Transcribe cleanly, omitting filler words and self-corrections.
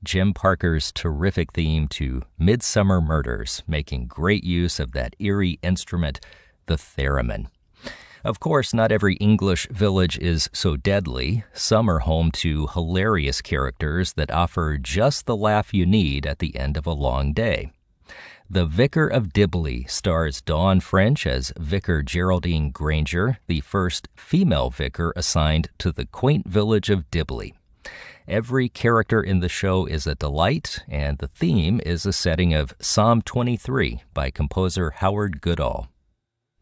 Jim Parker's terrific theme to Midsummer Murders, making great use of that eerie instrument, the theremin. Of course, not every English village is so deadly. Some are home to hilarious characters that offer just the laugh you need at the end of a long day. The Vicar of Dibley stars Dawn French as Vicar Geraldine Granger, the first female vicar assigned to the quaint village of Dibley. Every character in the show is a delight, and the theme is a setting of Psalm 23 by composer Howard Goodall.